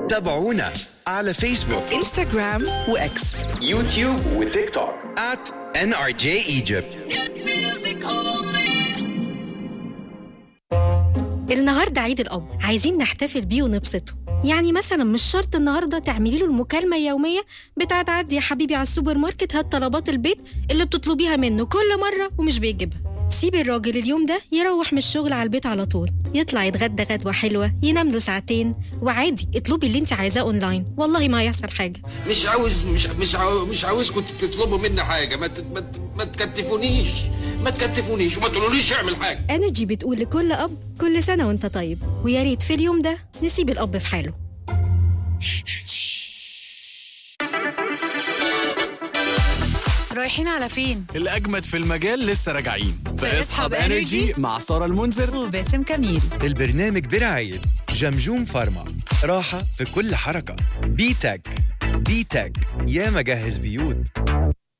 تابعونا على فيسبوك، إنستغرام وإكس، يوتيوب وتيك توك @NRJ Egypt. النهاردة عيد الأب، عايزين نحتفل بيه ونبسطه. يعني مثلا مش شرط النهاردة تعملي له المكالمة اليومية بتاعت عدي يا حبيبي على السوبر ماركت هات طلبات البيت اللي بتطلبيها منه كل مرة ومش بيجيبها. سيب الراجل اليوم ده يروح من الشغل على البيت على طول، يطلع يتغدى غدوة حلوة، ينام له ساعتين، وعادي اطلبي اللي انت عايزاه اونلاين، والله ما هيحصل حاجة. مش عاوزكم تطلبوا مني حاجة. ما تكتفونيش وما تقولوليش اعمل حاجة. انرجي بتقول لكل اب كل سنة وانت طيب، ويا ريت في اليوم ده نسيب الاب في حاله. رايحين على فين؟ الأجمد في المجال لسه راجعين فاصحاب انرجي مع سارة المنذر وباسم كميل. البرنامج برعاية جمجوم فارما، راحة في كل حركة. بي تك يا مجهز بيوت.